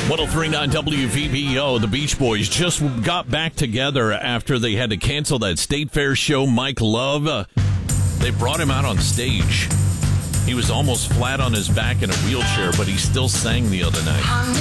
1039 WVBO, the Beach Boys just got back together after they had to cancel that State Fair show. Mike Love, they brought him out on stage. He was almost flat on his back in a wheelchair, but he still sang the other night.